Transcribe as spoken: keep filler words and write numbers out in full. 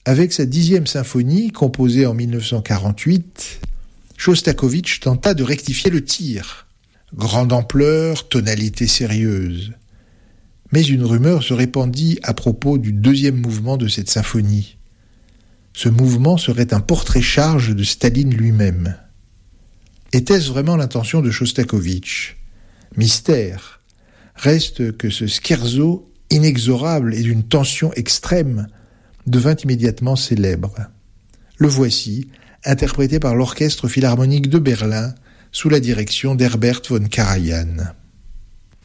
Avec sa dixième symphonie, composée en dix-neuf cent quarante-huit, Chostakovitch tenta de rectifier le tir. Grande ampleur, tonalité sérieuse. Mais une rumeur se répandit à propos du deuxième mouvement de cette symphonie. Ce mouvement serait un portrait-charge de Staline lui-même. Était-ce vraiment l'intention de Chostakovitch ? Mystère. Reste que ce scherzo inexorable et d'une tension extrême devint immédiatement célèbre. Le voici, interprété par l'Orchestre philharmonique de Berlin sous la direction d'Herbert von Karajan.